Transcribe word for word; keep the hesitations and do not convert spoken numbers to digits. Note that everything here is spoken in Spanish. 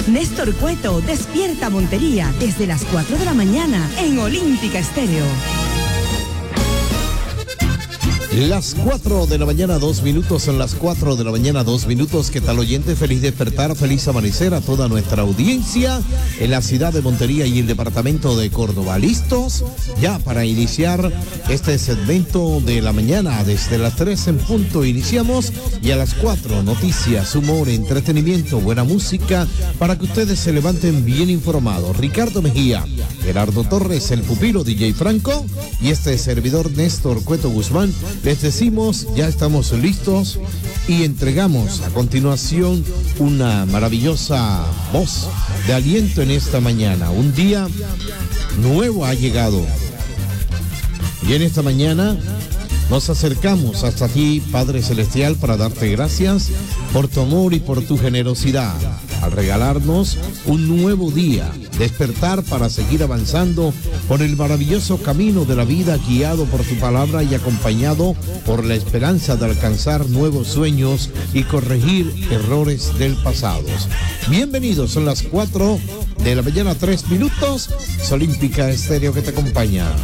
Néstor Cueto despierta a Montería desde las cuatro de la mañana en Olímpica Estéreo. Las cuatro de la mañana, dos minutos, son las cuatro de la mañana, dos minutos. ¿Qué tal, oyente? Feliz despertar, feliz amanecer a toda nuestra audiencia en la ciudad de Montería y el departamento de Córdoba. ¿Listos? Ya para iniciar este segmento de la mañana. Desde las tres en punto iniciamos y a las cuatro noticias, humor, entretenimiento, buena música para que ustedes se levanten bien informados. Ricardo Mejía, Gerardo Torres, el pupilo D J Franco y este servidor Néstor Cueto Guzmán. Les decimos, ya estamos listos y entregamos a continuación una maravillosa voz de aliento en esta mañana. Un día nuevo ha llegado y en esta mañana nos acercamos hasta ti, Padre Celestial, para darte gracias por tu amor y por tu generosidad al regalarnos un nuevo día, despertar para seguir avanzando por el maravilloso camino de la vida, guiado por tu palabra y acompañado por la esperanza de alcanzar nuevos sueños y corregir errores del pasado. Bienvenidos, son las cuatro de la mañana, tres minutos. Es Olímpica Estéreo que te acompaña.